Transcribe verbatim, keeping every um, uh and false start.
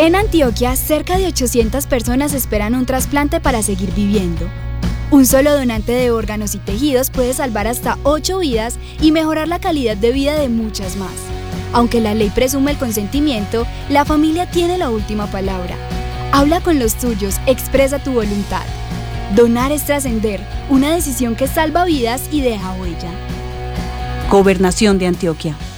En Antioquia, cerca de ochocientas personas esperan un trasplante para seguir viviendo. Un solo donante de órganos y tejidos puede salvar hasta ocho vidas y mejorar la calidad de vida de muchas más. Aunque la ley presume el consentimiento, la familia tiene la última palabra. Habla con los tuyos, expresa tu voluntad. Donar es trascender, una decisión que salva vidas y deja huella. Gobernación de Antioquia.